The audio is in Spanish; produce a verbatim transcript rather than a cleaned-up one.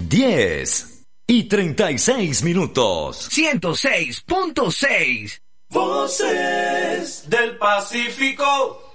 diez y treinta y seis minutos. ciento seis punto seis. Voces del Pacífico.